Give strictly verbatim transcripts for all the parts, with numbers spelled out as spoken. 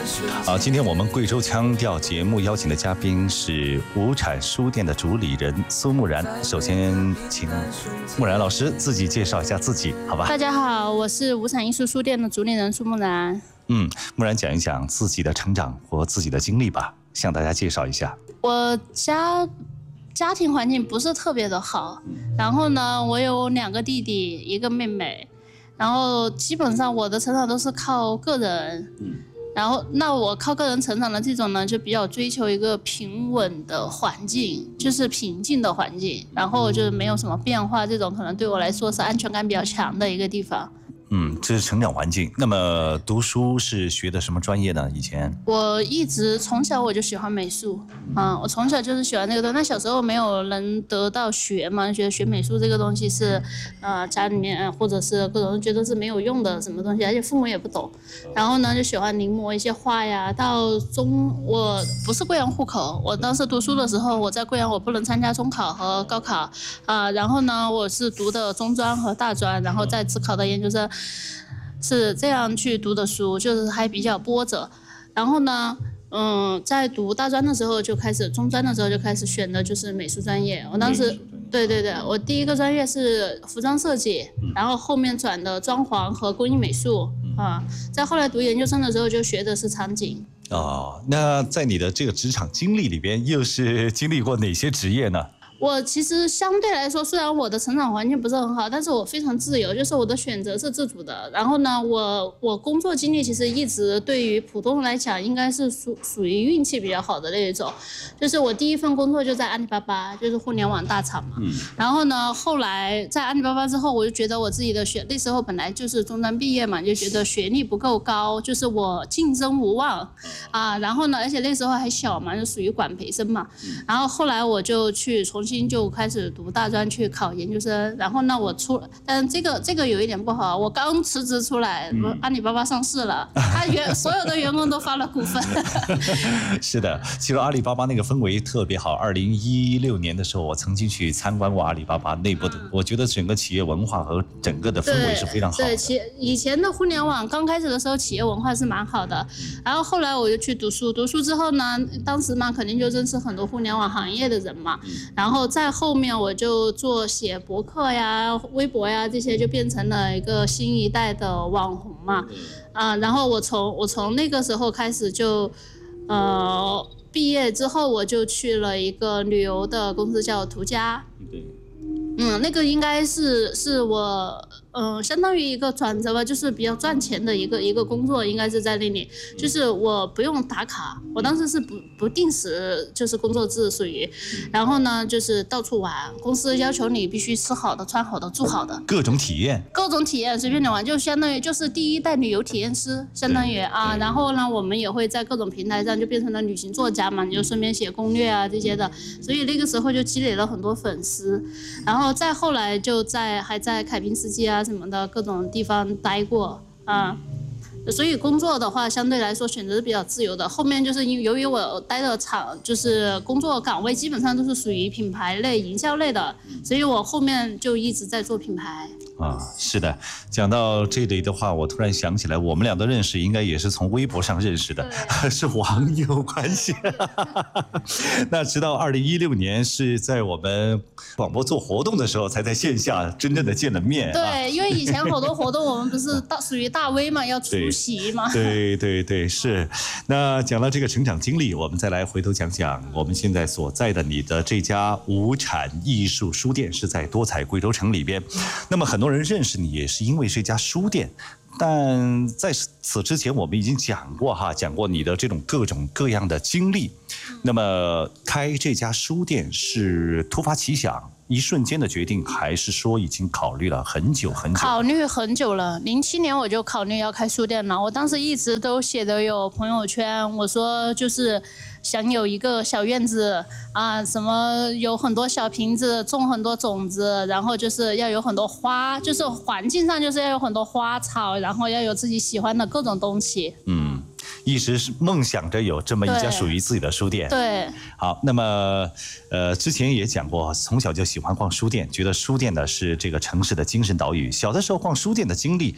好，今天我们贵州腔调节目邀请的嘉宾是无产书店的主理人苏木然。首先，请木然老师自己介绍一下自己，好吧？ 大家好，我是无产艺术书店的主理人苏木然。 嗯，木然讲一讲自己的成长和自己的经历吧，向大家介绍一下。 我家家庭环境不是特别的好，然后呢，我有两个弟弟，一个妹妹，然后基本上我的成长都是靠个人。嗯。然后，那我靠个人成长的这种呢，就比较追求一个平稳的环境，就是平静的环境，然后就是没有什么变化，这种可能对我来说是安全感比较强的一个地方。 嗯，这是成长环境。那么读书是学的什么专业呢？以前我一直从小我就喜欢美术，嗯，我从小就是喜欢这个东西。那小时候没有人得到学嘛，觉得学美术这个东西是，呃，家里面或者是各种觉得是没有用的什么东西，而且父母也不懂。然后呢，就喜欢临摹一些画呀。到中，我不是贵阳户口，我当时读书的时候，我在贵阳我不能参加中考和高考，啊、呃，然后呢，我是读的中专和大专，然后再自考的研究生。是这样去读的书，就是还比较波折。然后呢，嗯，在读大专的时候就开始，中专的时候就开始选的就是美术专业。我当时，对对对，我第一个专业是服装设计，然后后面转的装潢和工艺美术啊。在后来读研究生的时候就学的是场景。 哦，那在你的这个职场经历里边，又是经历过哪些职业呢？ 我其实相对来说，虽然我的成长环境不是很好，但是我非常自由，就是我的选择是自主的。然后呢，我我工作经历其实一直对于普通人来讲，应该是属属于运气比较好的那一种。就是我第一份工作就在阿里巴巴，就是互联网大厂嘛。嗯。然后呢，后来在阿里巴巴之后，我就觉得我自己的学那时候本来就是中专毕业嘛，就觉得学历不够高，就是我竞争无望啊。然后呢，而且那时候还小嘛，就属于管培生嘛。然后后来我就去重新就开始读大专去考研究生，然后呢我出，但这个这个有一点不好，我刚辞职出来，嗯、阿里巴巴上市了，他员所有的员工都发了股份。 是的，其实阿里巴巴那个氛围特别好。二零一六年的时候，我曾经去参观过阿里巴巴内部的，嗯、我觉得整个企业文化和整个的氛围是非常好的。 对，企以前的互联网刚开始的时候，企业文化是蛮好的，然后后来我就去读书，读书之后呢，当时嘛肯定就认识很多互联网行业的人嘛，然后。然后在后面我就做写博客呀、微博呀这些，就变成了一个新一代的网红嘛。啊、呃，然后我从我从那个时候开始就，呃，毕业之后我就去了一个旅游的公司叫途家。嗯，那个应该是是我，嗯、呃，相当于一个转折吧，就是比较赚钱的一个一个工作，应该是在那里，就是我不用打卡，我当时是不不定时，就是工作制属于，然后呢就是到处玩，公司要求你必须吃好的、穿好的、住好的， 各种体验， 各种体验随便你玩，就相当于就是第一代旅游体验师，相当于啊，然后呢我们也会在各种平台上就变成了旅行作家嘛，你就顺便写攻略啊这些的，所以那个时候就积累了很多粉丝，然后。再后来就在还在凯宾斯基啊什么的各种地方待过啊，所以工作的话相对来说选择是比较自由的。后面就是因为由于我待的厂就是工作岗位基本上都是属于品牌类、营销类的，所以我后面就一直在做品牌。 啊，是的，讲到这里的话，我突然想起来，我们俩的认识应该也是从微博上认识的，是网友关系。那直到二零一六年是在我们广播做活动的时候，才在线下真正的见了面。 对，啊、因为以前好多活动我们不是大属于大 V 嘛，要出席嘛。 对对 对, 对，是。那讲到这个成长经历，我们再来回头讲讲我们现在所在的你的这家无产艺术书店是在多彩贵州城里边。那么很多人认识你也是因为这家书店，但在此之前我们已经讲过哈，讲过你的这种各种各样的经历。那么开这家书店是突发奇想，一瞬间的决定，还是说已经考虑了很久很久？ 考虑很久了，零七年我就考虑要开书店了。我当时一直都写的有朋友圈，我说就是想有一个小院子啊，什么有很多小瓶子，种很多种子，然后就是要有很多花，就是环境上就是要有很多花草，然后要有自己喜欢的各种东西。 嗯。一直是梦想着有这么一家属于自己的书店。 对， 好，那么呃，之前也讲过，从小就喜欢逛书店，觉得书店呢是这个城市的精神岛屿。小的时候逛书店的经历，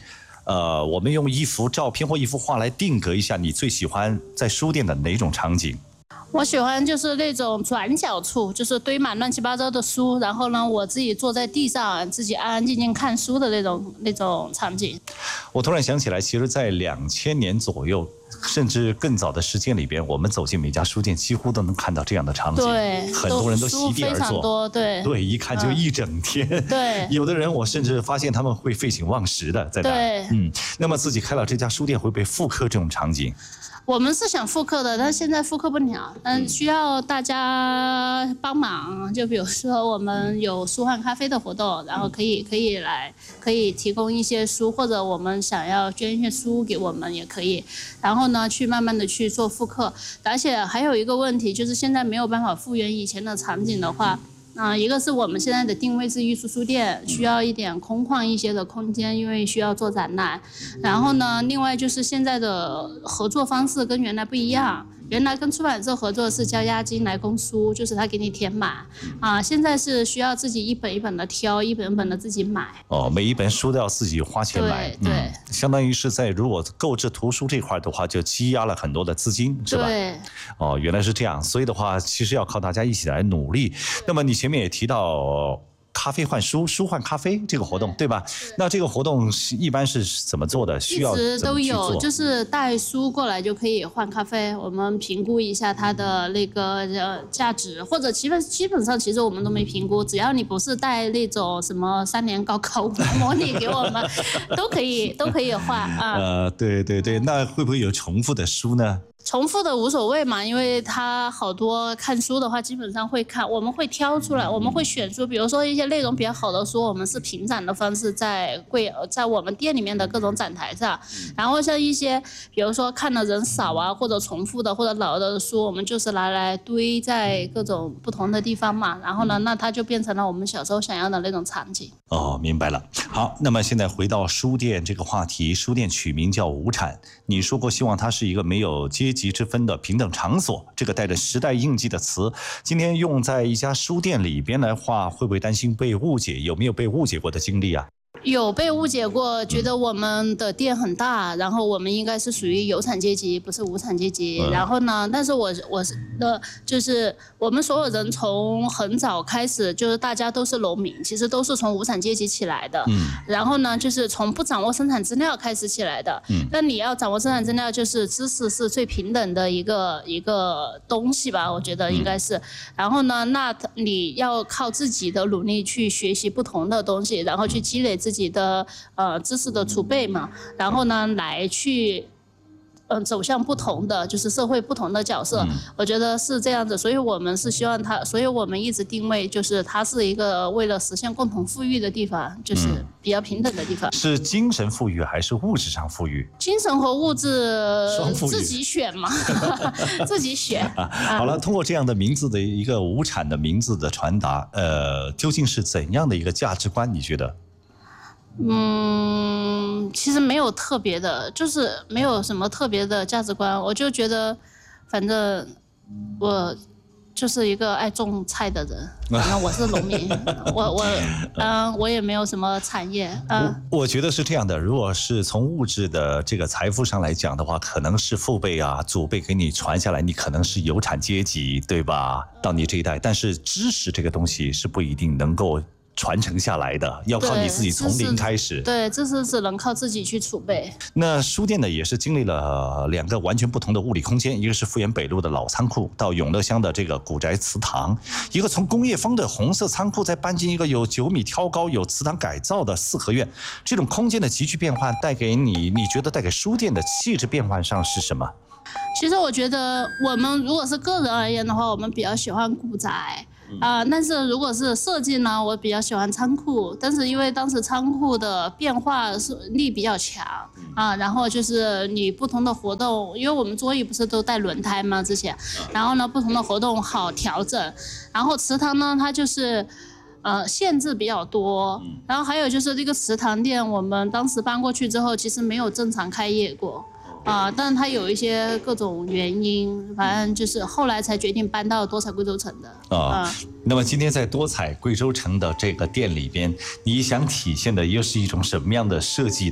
呃，我们用一幅照片或一幅画来定格一下你最喜欢在书店的哪种场景？ 我喜欢就是那种转角处，就是堆满乱七八糟的书，然后呢，我自己坐在地上，自己安安静静看书的那种那种场景。 我突然想起来，其实，在两千年左右，甚至更早的时间里边，我们走进每家书店，几乎都能看到这样的场景。 对， 很多人都席地而坐， 非常多，对， 对，一看就一整天。嗯、 对， 有的人我甚至发现他们会废寝忘食的在那。 对， 嗯，那么自己开了这家书店，会不会复刻这种场景？ 我们是想复刻的，但现在复刻不了，但需要大家帮忙。就比如说我们有书换咖啡的活动，然后可以可以来，可以提供一些书，或者我们想要捐一些书给我们也可以。然后呢，去慢慢的去做复刻。而且还有一个问题，就是现在没有办法复原以前的场景的话。啊、呃，一个是我们现在的定位是艺术书店，需要一点空旷一些的空间，因为需要做展览。然后呢，另外就是现在的合作方式跟原来不一样。原来跟出版社合作是交押金来供书，就是他给你填满啊。现在是需要自己一本一本的挑，一本一本的自己买。 哦，每一本书都要自己花钱买， 对，对嗯，相当于是在如果购置图书这块的话，就积压了很多的资金，是吧？ 对。 哦，原来是这样，所以的话，其实要靠大家一起来努力。那么你前面也提到。咖啡换书，书换咖啡这个活动，对吧？那这个活动是一般是怎么做的？需要怎么去做？ 一直都有，就是带书过来就可以换咖啡，我们评估一下它的那个呃价值，或者基本基本上其实我们都没评估，只要你不是带那种什么三年高考模拟给我们，都可以都可以换啊。 呃，对对对，那会不会有重复的书呢？ 重复的无所谓嘛，因为他好多看书的话，基本上会看，我们会挑出来，我们会选书，比如说一些内容比较好的书，我们是评展的方式在柜在我们店里面的各种展台上，然后像一些比如说看的人少啊，或者重复的或者老的书，我们就是拿来堆在各种不同的地方嘛，然后呢，那它就变成了我们小时候想要的那种场景。 哦，明白了。好，那么现在回到书店这个话题，书店取名叫无产，你说过希望它是一个没有阶级之分的平等场所，这个带着时代印记的词，今天用在一家书店里边来话，会不会担心被误解？有没有被误解过的经历啊？ 有被误解过，觉得我们的店很大，然后我们应该是属于有产阶级，不是无产阶级。嗯、然后呢，但是我我是的，就是我们所有人从很早开始，就是大家都是农民，其实都是从无产阶级起来的。嗯。然后呢，就是从不掌握生产资料开始起来的。嗯。那你要掌握生产资料，就是知识是最平等的一个一个东西吧？我觉得应该是。嗯、然后呢，那你要靠自己的努力去学习不同的东西，然后去积累自己。自己的呃知识的储备嘛，然后呢来去嗯、呃、走向不同的就是社会不同的角色，嗯、我觉得是这样子，所以我们是希望它，所以我们一直定位就是它是一个为了实现共同富裕的地方，就是比较平等的地方。嗯、 是精神富裕还是物质上富裕？ 精神和物质自己选嘛，自己选。 啊、好了，通过这样的名字的一个无产的名字的传达，呃，究竟是怎样的一个价值观？你觉得？ 嗯，其实没有特别的，就是没有什么特别的价值观。我就觉得，反正我就是一个爱种菜的人。反正我是农民，我我嗯，我也没有什么产业。嗯， 我我觉得是这样的，如果是从物质的这个财富上来讲的话，可能是父辈啊、祖辈给你传下来，你可能是有产阶级，对吧？到你这一代，但是知识这个东西是不一定能够传承下来的，要靠你自己从零开始。 对，这是只能靠自己去储备。 那书店呢，也是经历了两个完全不同的物理空间，一个是富源北路的老仓库，到永乐乡的这个古宅祠堂，一个从工业风的红色仓库再搬进一个有九米挑高、有祠堂改造的四合院。这种空间的急剧变换，带给你，你觉得带给书店的气质变换上是什么？ 其实我觉得，我们如果是个人而言的话，我们比较喜欢古宅。啊、呃，但是如果是设计呢，我比较喜欢仓库，但是因为当时仓库的变化力比较强啊，然后就是你不同的活动，因为我们桌椅不是都带轮胎吗？之前，然后呢，不同的活动好调整，然后祠堂呢，它就是呃限制比较多，然后还有就是这个祠堂店，我们当时搬过去之后，其实没有正常开业过。啊，但是它有一些各种原因，反正就是后来才决定搬到多彩贵州城的。 啊、哦，那么今天在多彩贵州城的这个店里边，你想体现的又是一种什么样的设计呢？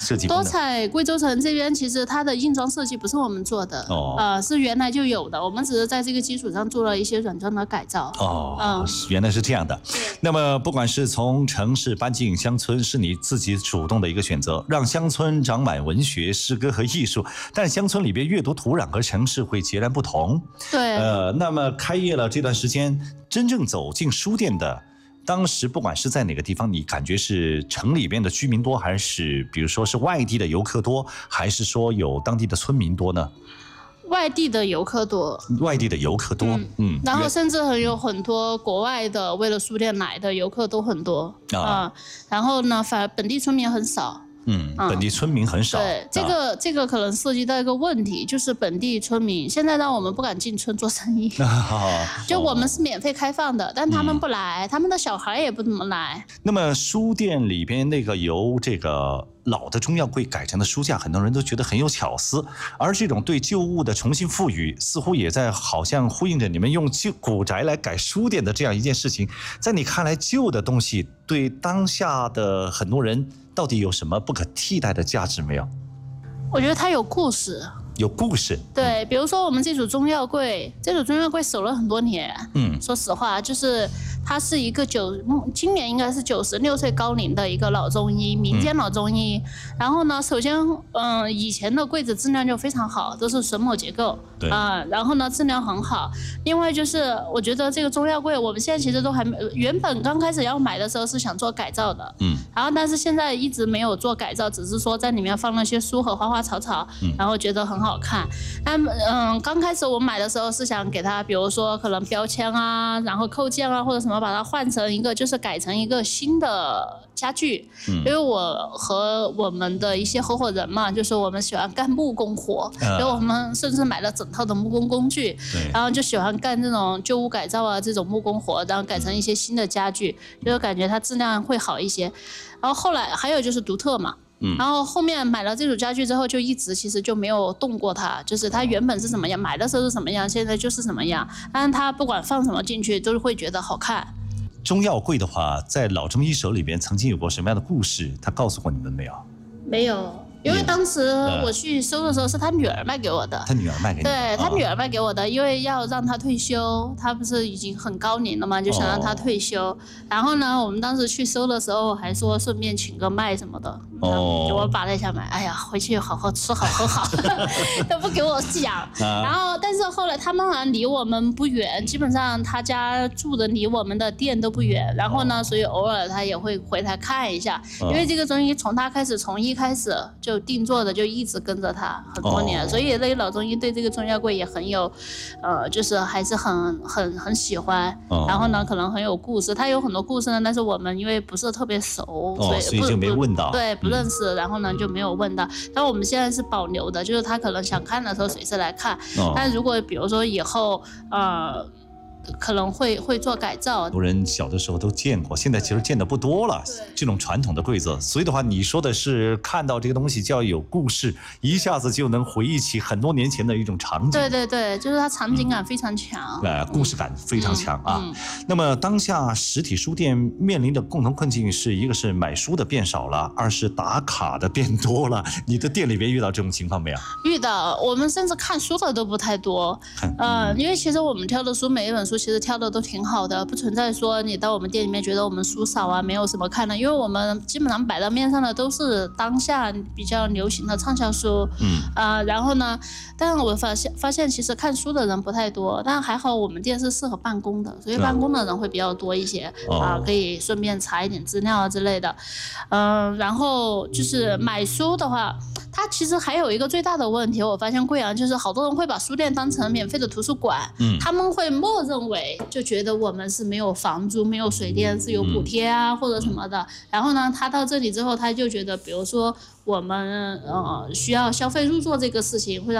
设计功能？ 多彩贵州城这边其实它的硬装设计不是我们做的，哦，呃，是原来就有的，我们只是在这个基础上做了一些软装的改造。 哦，嗯，原来是这样的。那么不管是从城市搬进乡村，是你自己主动的一个选择，让乡村长满文学、诗歌和艺术，但乡村里边阅读土壤和城市会截然不同。 对， 呃，那么开业了这段时间，真正走进书店的。当时不管是在哪个地方，你感觉是城里边的居民多，还是比如说是外地的游客多，还是说有当地的村民多呢？ 外地的游客多， 外地的游客多，嗯， 嗯然后甚至很有很多国外的为了书店来的游客都很多啊、呃，然后呢，反而本地村民很少。 嗯，本地村民很少。 对，这个、啊、这个可能涉及到一个问题，就是本地村民现在让我们不敢进村做生意。就我们是免费开放的，但他们不来，嗯、他们的小孩也不怎么来。 那么书店里边那个由这个老的中药柜改成的书架，很多人都觉得很有巧思，而这种对旧物的重新赋予，似乎也在好像呼应着你们用旧古宅来改书店的这样一件事情。在你看来，旧的东西对当下的很多人到底有什么不可替代的价值没有？ 我觉得它有故事。 有故事， 对，比如说我们这组中药柜，这组中药柜守了很多年。嗯，说实话，就是他是一个九，今年应该是九十六岁高龄的一个老中医，民间老中医。嗯、然后呢，首先，嗯、呃，以前的柜子质量就非常好，都是榫卯结构，对啊、呃，然后呢，质量很好。另外就是，我觉得这个中药柜，我们现在其实都还没，原本刚开始要买的时候是想做改造的，嗯，然后但是现在一直没有做改造，只是说在里面放那些书和花花草草，嗯、然后觉得很好看。那嗯，刚开始我买的时候是想给它，比如说可能标签啊，然后扣件啊或者什么，把它换成一个，就是改成一个新的家具。嗯，因为我和我们的一些合伙人嘛，就是我们喜欢干木工活，所以我们甚至买了整套的木工工具，然后就喜欢干这种旧屋改造啊，这种木工活，然后改成一些新的家具，就感觉它质量会好一些。然后后来还有就是独特嘛。嗯、然后后面买了这组家具之后，就一直其实就没有动过它，就是它原本是什么样，买的时候是什么样，现在就是什么样。但是它不管放什么进去，都是会觉得好看。 中药柜的话，在老中医手里边曾经有过什么样的故事？他告诉过你们没有？ 没有。因为当时我去收的时候是他女儿卖给我的， 他女儿卖给你， 对他女儿卖给我的，因为要让他退休，他不是已经很高龄了嘛，就想让他退休。哦、然后呢，我们当时去收的时候还说顺便请个麦什么的，哦，给我拔了一下麦，哎呀，回去好好吃好喝好，都不给我讲。啊、然后，但是后来他们好像离我们不远，基本上他家住的离我们的店都不远。然后呢，哦、所以偶尔他也会回来看一下，哦、因为这个中医从他开始，从一开始就。就定做的就一直跟着他很多年， oh. 所以那个老中医对这个中药柜也很有，呃，就是还是很很很喜欢。Oh. 然后呢，可能很有故事，他有很多故事呢，但是我们因为不是特别熟， oh, 所以所以就没问到， 对，不认识，嗯、然后呢就没有问到。但我们现在是保留的，就是他可能想看的时候随时来看。Oh. 但如果比如说以后，呃。可能会会做改造， 很多人小的时候都见过，现在其实见的不多了。这种传统的柜子，所以的话，你说的是看到这个东西就要有故事，一下子就能回忆起很多年前的一种场景。 对对对，就是它场景感非常强， 呃、嗯，故事感非常强、嗯、啊、嗯。那么当下实体书店面临的共同困境是一个是买书的变少了，二是打卡的变多了。你的店里边遇到这种情况没有？ 遇到，我们甚至看书的都不太多。嗯、呃，因为其实我们挑的书每一本书。其实挑的都挺好的，不存在说你到我们店里面觉得我们书少啊，没有什么看的，因为我们基本上摆到面上的都是当下比较流行的畅销书，嗯啊、呃，然后呢，但我发现发现其实看书的人不太多，但还好我们店是适合办公的，所以办公的人会比较多一些、哦、啊，可以顺便查一点资料啊之类的，嗯、呃，然后就是买书的话。它其实还有一个最大的问题，我发现贵阳就是好多人会把书店当成免费的图书馆，嗯，他们会默认为就觉得我们是没有房租、没有水电，是有补贴啊、嗯、或者什么的。然后呢，他到这里之后，他就觉得，比如说我们呃需要消费入座这个事情，会让